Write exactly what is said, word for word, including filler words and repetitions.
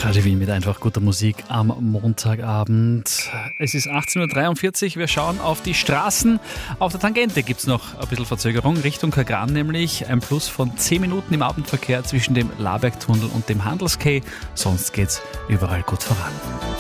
Radio Wien mit einfach guter Musik am Montagabend. Es ist achtzehn Uhr dreiundvierzig, wir schauen auf die Straßen. Auf der Tangente gibt es noch ein bisschen Verzögerung, Richtung Kagran nämlich. Ein Plus von zehn Minuten im Abendverkehr zwischen dem Labergtunnel und dem Handelsquai. Sonst geht's überall gut voran.